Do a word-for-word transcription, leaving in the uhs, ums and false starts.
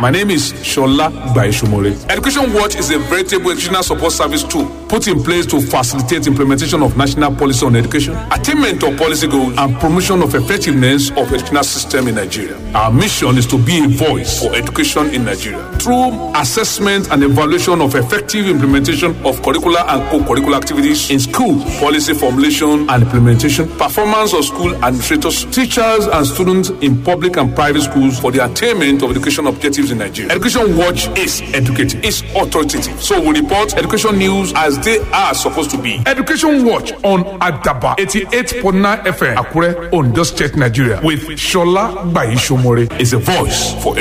my name is Shola Baishomore. Education Watch is a veritable educational support service tool put in place to facilitate implementation of national policy on education, attainment of policy goals, and promotion of effectiveness of the educational system in Nigeria. Our mission is to be a voice for education in Nigeria through assessment and evaluation of effective implementation of curricular and co-curricular activities in school, policy formulation and implementation, performance of school administrators, teachers, and students in public and private schools for the attainment of education objectives in Nigeria. Education Watch is educative, is authoritative. So we report education news as they are supposed to be. Education Watch on Adaba eighty-eight point nine F M, Akure, Ondo State, Nigeria, with Shola Baishomore is a voice for